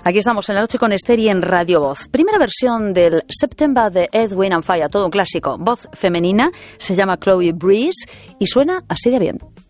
Aquí estamos en la noche con Esther y en Radio Voz. Primera versión del September de Earth, Wind and Fire, todo un clásico. Voz femenina, se llama Chloe Breeze y suena así de bien.